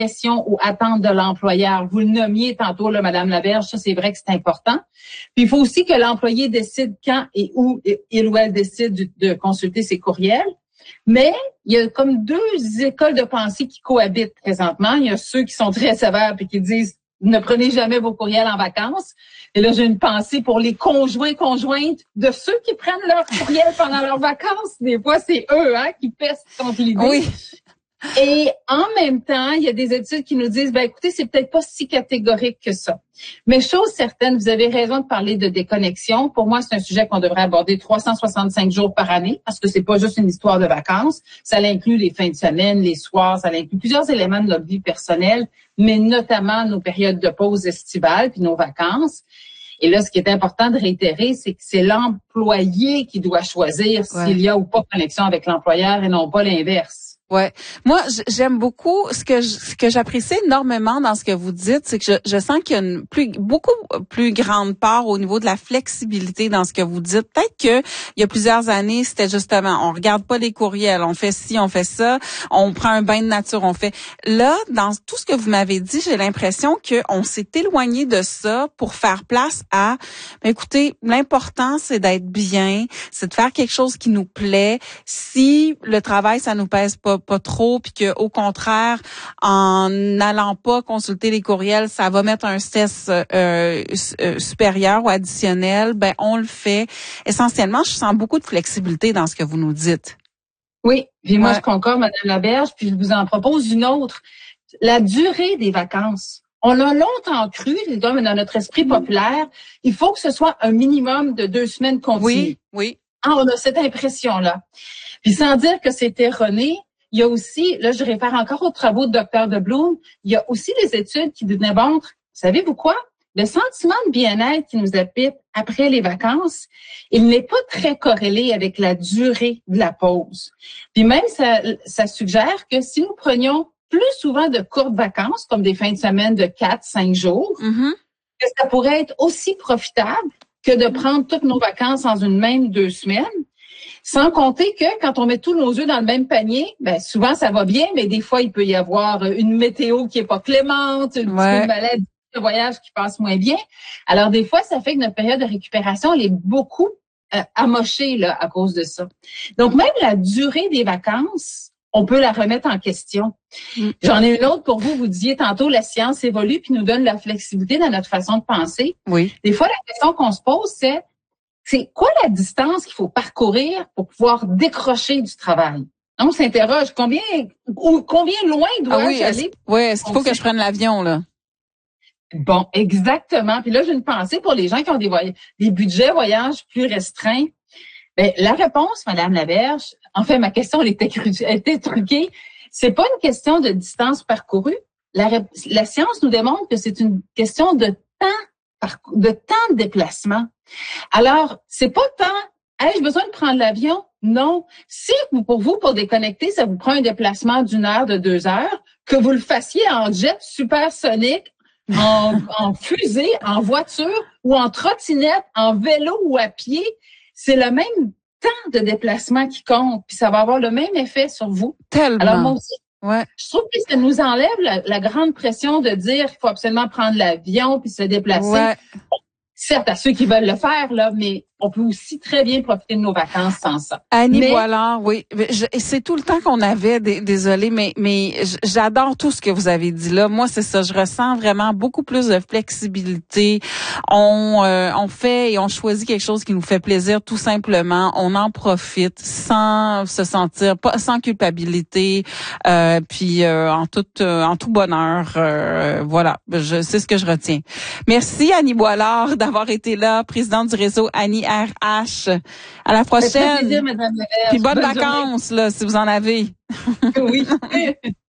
pression ou attentes de l'employeur. Vous le nommiez tantôt, là, Madame Laberge, ça c'est vrai que c'est important. Puis il faut aussi que l'employé décide quand et où il ou elle décide de consulter ses courriels. Mais il y a comme deux écoles de pensée qui cohabitent présentement. Il y a ceux qui sont très sévères et qui disent ne prenez jamais vos courriels en vacances. Et là, j'ai une pensée pour les conjointes de ceux qui prennent leurs courriels pendant leurs vacances. Des fois, c'est eux qui pèsent contre l'idée. Oui. Et en même temps, il y a des études qui nous disent, écoutez, c'est peut-être pas si catégorique que ça. Mais chose certaine, vous avez raison de parler de déconnexion. Pour moi, c'est un sujet qu'on devrait aborder 365 jours par année parce que c'est pas juste une histoire de vacances. Ça inclut les fins de semaine, les soirs, ça inclut plusieurs éléments de notre vie personnelle, mais notamment nos périodes de pause estivale puis nos vacances. Et là, ce qui est important de réitérer, c'est que c'est l'employé qui doit choisir s'il y a ou pas connexion avec l'employeur et non pas l'inverse. Ouais. Moi, j'aime beaucoup ce que j'apprécie énormément dans ce que vous dites, c'est que je sens qu'il y a beaucoup plus grande part au niveau de la flexibilité dans ce que vous dites. Peut-être que il y a plusieurs années, c'était justement, on regarde pas les courriels, on fait ci, on fait ça, on prend un bain de nature, on fait. Là, dans tout ce que vous m'avez dit, j'ai l'impression que on s'est éloigné de ça pour faire place à, écoutez, l'important c'est d'être bien, c'est de faire quelque chose qui nous plaît. Si le travail ça nous pèse pas trop, puis que au contraire, en n'allant pas consulter les courriels, ça va mettre un stress supérieur ou additionnel, on le fait. Essentiellement, je sens beaucoup de flexibilité dans ce que vous nous dites. Oui, puis moi je concorde, Madame Laberge, puis je vous en propose une autre. La durée des vacances. On a longtemps cru, dans notre esprit populaire, il faut que ce soit un minimum de 2 semaines continues. Oui. On a cette impression-là. Puis sans dire que c'est erroné, il y a aussi, là je réfère encore aux travaux de Dr. de Bloom, il y a aussi des études qui démontrent, savez-vous quoi? Le sentiment de bien-être qui nous habite après les vacances, il n'est pas très corrélé avec la durée de la pause. Puis même, ça suggère que si nous prenions plus souvent de courtes vacances, comme des fins de semaine de 4-5 jours, que ça pourrait être aussi profitable que de prendre toutes nos vacances en une même 2 semaines. Sans compter que quand on met tous nos œufs dans le même panier, souvent ça va bien, mais des fois il peut y avoir une météo qui est pas clémente, une maladie de voyage qui passe moins bien. Alors des fois, ça fait que notre période de récupération elle est beaucoup amochée là à cause de ça. Donc même la durée des vacances, on peut la remettre en question. J'en ai une autre pour vous. Vous disiez tantôt, la science évolue puis nous donne la flexibilité dans notre façon de penser. Oui. Des fois, la question qu'on se pose, c'est quoi la distance qu'il faut parcourir pour pouvoir décrocher du travail? On s'interroge, combien loin dois-je aller? Oui, est-ce qu'il faut que je prenne l'avion, là? Bon, exactement. Puis là, j'ai une pensée pour les gens qui ont des budgets voyages plus restreints. La réponse, Madame Laberge, en fait, ma question elle était truquée. C'est pas une question de distance parcourue. La science nous démontre que c'est une question de temps de déplacement. Alors, c'est pas tant, j'ai besoin de prendre l'avion. Non. Si pour déconnecter, ça vous prend un déplacement d'1 heure, de 2 heures, que vous le fassiez en jet supersonique, en fusée, en voiture ou en trottinette, en vélo ou à pied, c'est le même temps de déplacement qui compte, puis ça va avoir le même effet sur vous. Tellement. Alors moi aussi, je trouve que ça nous enlève la grande pression de dire qu'il faut absolument prendre l'avion puis se déplacer. Ouais. Certes, à ceux qui veulent le faire, là, mais on peut aussi très bien profiter de nos vacances sans ça. Annie Boilard, oui. C'est tout le temps qu'on avait, désolé, mais j'adore tout ce que vous avez dit là. Moi, c'est ça. Je ressens vraiment beaucoup plus de flexibilité. On fait et on choisit quelque chose qui nous fait plaisir, tout simplement. On en profite sans se sentir, sans culpabilité, puis en tout bonheur. Voilà. C'est ce que je retiens. Merci, Annie Boilard, d'avoir été là, présidente du réseau Annie RH. À la prochaine. Ça fait plaisir, Madame Laberge. Puis bonnes vacances, là, si vous en avez. Oui.